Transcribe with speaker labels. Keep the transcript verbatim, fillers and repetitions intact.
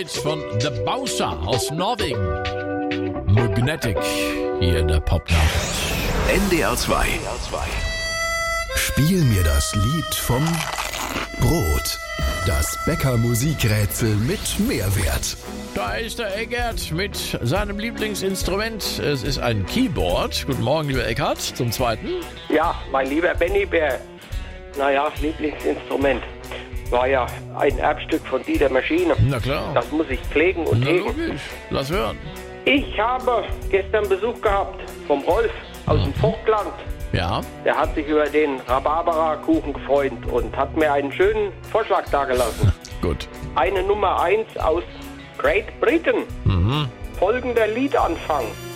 Speaker 1: Von The Bowser aus Norwegen. Magnetic hier in der Popnacht.
Speaker 2: N D R zwei. Spiel mir das Lied vom Brot. Das Bäcker-Musikrätsel mit Mehrwert.
Speaker 1: Da ist der Eckert mit seinem Lieblingsinstrument. Es ist ein Keyboard. Guten Morgen, lieber Eckert, zum Zweiten.
Speaker 3: Ja, mein lieber Benny Bär. Naja, Lieblingsinstrument. War ja ein Erbstück von Dieter Maschine.
Speaker 1: Na klar.
Speaker 3: Das muss ich pflegen und
Speaker 1: Na
Speaker 3: hegen.
Speaker 1: logisch. Lass hören.
Speaker 3: Ich habe gestern Besuch gehabt vom Rolf aus dem Vogtland.
Speaker 1: Ja.
Speaker 3: Der hat sich über den Rhabarbera-Kuchen gefreut und hat mir einen schönen Vorschlag dargelassen.
Speaker 1: Gut.
Speaker 3: Eine Nummer eins aus Great Britain.
Speaker 1: Mhm.
Speaker 3: Folgender Liedanfang.